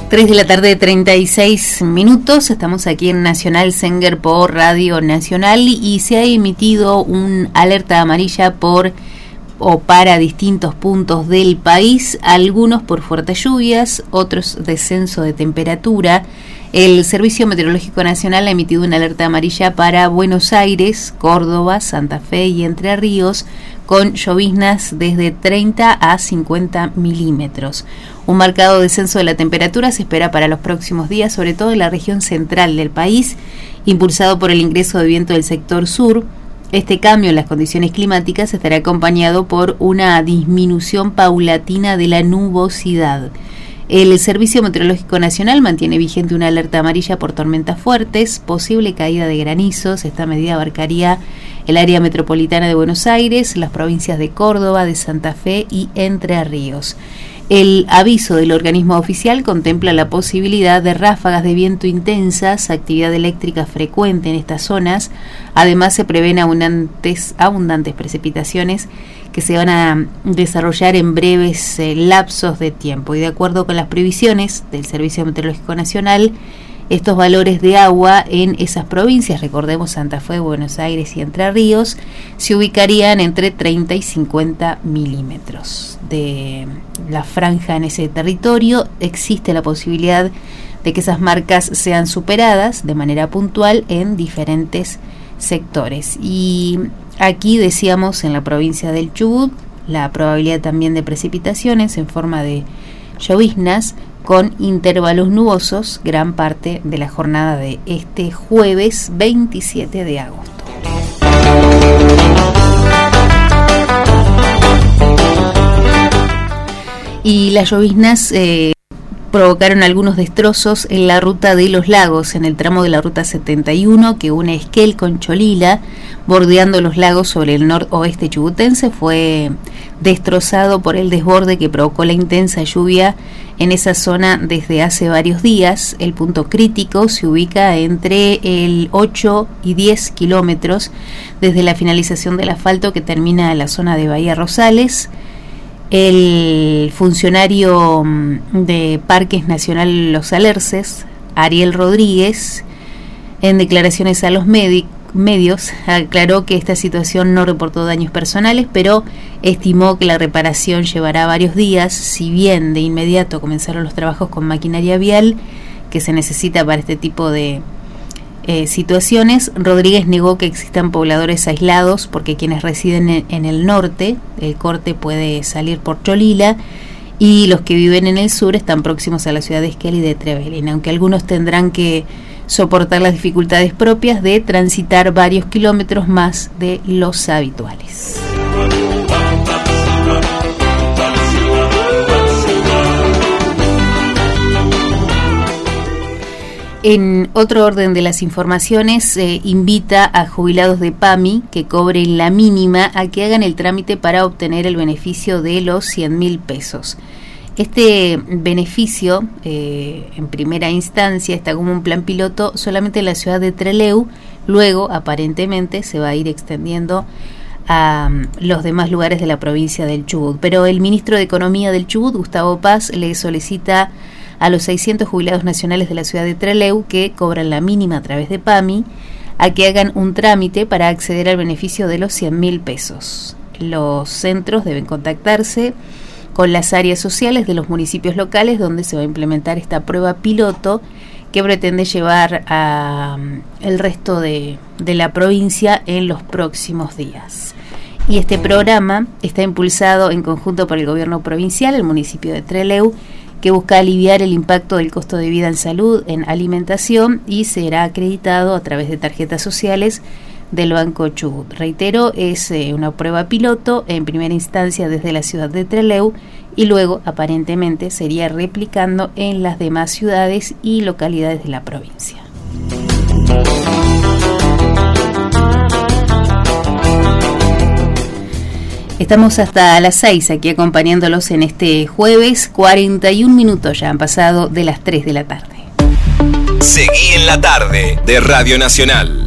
3 de la tarde, 36 minutos. Estamos aquí en Nacional Zenger por Radio Nacional y se ha emitido un alerta amarilla por o para distintos puntos del país, algunos por fuertes lluvias, otros descenso de temperatura. El Servicio Meteorológico Nacional ha emitido una alerta amarilla para Buenos Aires, Córdoba, Santa Fe y Entre Ríos, con lloviznas desde 30 a 50 milímetros. Un marcado descenso de la temperatura se espera para los próximos días, sobre todo en la región central del país, impulsado por el ingreso de viento del sector sur. Este cambio en las condiciones climáticas estará acompañado por una disminución paulatina de la nubosidad. El Servicio Meteorológico Nacional mantiene vigente una alerta amarilla por tormentas fuertes, posible caída de granizos. Esta medida abarcaría el área metropolitana de Buenos Aires, las provincias de Córdoba, de Santa Fe y Entre Ríos. El aviso del organismo oficial contempla la posibilidad de ráfagas de viento intensas, actividad eléctrica frecuente en estas zonas. Además, se prevén abundantes precipitaciones que se van a desarrollar en breves lapsos de tiempo. Y de acuerdo con las previsiones del Servicio Meteorológico Nacional, estos valores de agua en esas provincias, recordemos Santa Fe, Buenos Aires y Entre Ríos, se ubicarían entre 30 y 50 milímetros. De la franja en ese territorio existe la posibilidad de que esas marcas sean superadas de manera puntual en diferentes sectores. Y aquí decíamos en la provincia del Chubut, la probabilidad también de precipitaciones en forma de lloviznas con intervalos nubosos gran parte de la jornada de este jueves 27 de agosto. Y las lloviznas provocaron algunos destrozos en la ruta de los lagos, en el tramo de la ruta 71 que une Esquel con Cholila, bordeando los lagos sobre el noroeste chubutense. Fue destrozado por el desborde que provocó la intensa lluvia en esa zona desde hace varios días. El punto crítico se ubica entre el 8 y 10 kilómetros desde la finalización del asfalto que termina en la zona de Bahía Rosales. El funcionario de Parques Nacional Los Alerces, Ariel Rodríguez, en declaraciones a los medios, aclaró que esta situación no reportó daños personales, pero estimó que la reparación llevará varios días. Si bien de inmediato comenzaron los trabajos con maquinaria vial que se necesita para este tipo de situaciones, Rodríguez negó que existan pobladores aislados porque quienes residen en el norte, el corte puede salir por Cholila, y los que viven en el sur están próximos a la ciudad de Esquel y de Trevelin, aunque algunos tendrán que soportar las dificultades propias de transitar varios kilómetros más de los habituales. En otro orden de las informaciones, invita a jubilados de PAMI que cobren la mínima a que hagan el trámite para obtener el beneficio de los 100.000 pesos. Este beneficio, en primera instancia, está como un plan piloto solamente en la ciudad de Trelew. Luego, aparentemente, se va a ir extendiendo a los demás lugares de la provincia del Chubut. Pero el ministro de Economía del Chubut, Gustavo Paz, le solicita a los 600 jubilados nacionales de la ciudad de Trelew que cobran la mínima a través de PAMI a que hagan un trámite para acceder al beneficio de los 100.000 pesos. Los centros deben contactarse con las áreas sociales de los municipios locales donde se va a implementar esta prueba piloto que pretende llevar a el resto de la provincia en los próximos días. Y este programa está impulsado en conjunto por el gobierno provincial, el municipio de Trelew, que busca aliviar el impacto del costo de vida en salud, en alimentación, y será acreditado a través de tarjetas sociales del Banco Chubut. Reitero, es una prueba piloto en primera instancia desde la ciudad de Trelew y luego aparentemente sería replicando en las demás ciudades y localidades de la provincia. Estamos hasta las 6 aquí acompañándolos en este jueves. 41 minutos ya han pasado de las 3 de la tarde. Seguí en la tarde de Radio Nacional.